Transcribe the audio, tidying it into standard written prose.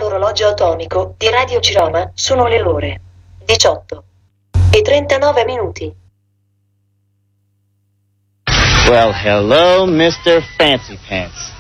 dall'orologio atomico di Radio Ciroma sono le ore 18:39. Well, hello, Mr. Fancy Pants.